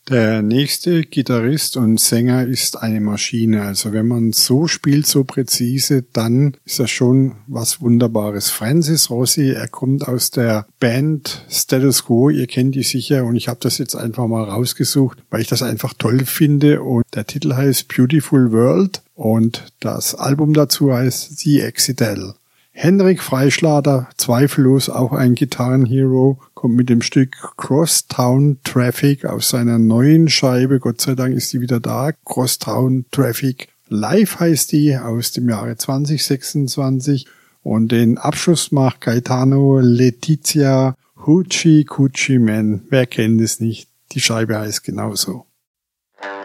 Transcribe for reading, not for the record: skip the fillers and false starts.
Der nächste Gitarrist und Sänger ist eine Maschine. Also wenn man so spielt, so präzise, dann ist das schon was Wunderbares. Francis Rossi, er kommt aus der Band Status Quo, ihr kennt die sicher, und ich habe das jetzt einfach mal rausgesucht, weil ich das einfach toll finde. Und der Titel heißt Beautiful World und das Album dazu heißt The Accidental. Henrik Freischlader, zweifellos auch ein Gitarrenhero, kommt mit dem Stück Crosstown Traffic aus seiner neuen Scheibe. Gott sei Dank ist die wieder da. Crosstown Traffic Live heißt die, aus dem Jahre 2026. Und den Abschluss macht Gaetano Letizia Hoochie Coochie Man. Wer kennt es nicht? Die Scheibe heißt genauso.